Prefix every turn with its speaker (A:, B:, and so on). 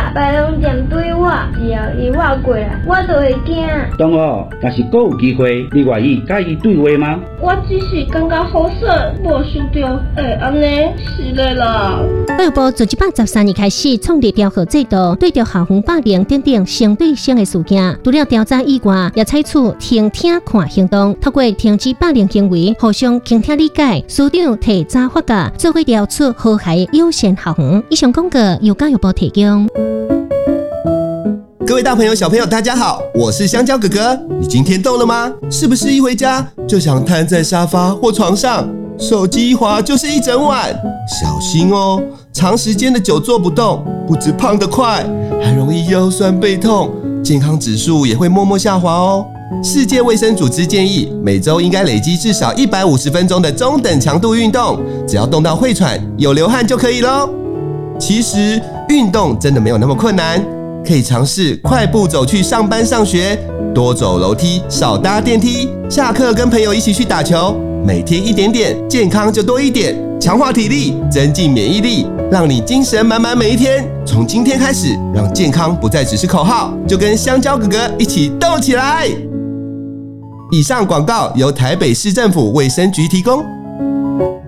A: 别人针对我，只要伊活过来，我就会惊。
B: 同学，若是还有机会，你愿意甲伊对话吗？
A: 我只是感觉好耍，无想到会安尼，是的啦。
C: 教育部自113年开始创立调核制度，对着校园霸凌等相对性的事件，除了调查以外，也采取听听看行动，透过停止霸凌行为，互相倾听理解，师长提早发觉，做伙调出和谐友善校园。以上广告由教育部提供。
D: 各位大朋友、小朋友，大家好，我是香蕉哥哥。你今天动了吗？是不是一回家就想瘫在沙发或床上，手机一滑就是一整晚？小心哦，长时间的久坐不动，不止胖得快，还容易腰酸背痛，健康指数也会默默下滑哦。世界卫生组织建议，每周应该累积至少150分钟的中等强度运动，只要动到会喘、有流汗就可以咯。其实运动真的没有那么困难，可以尝试快步走去上班上学，多走楼梯，少搭电梯，下课跟朋友一起去打球，每天一点点，健康就多一点，强化体力，增进免疫力，让你精神满满每一天。从今天开始，让健康不再只是口号，就跟香蕉哥哥一起动起来。以上广告由台北市政府卫生局提供。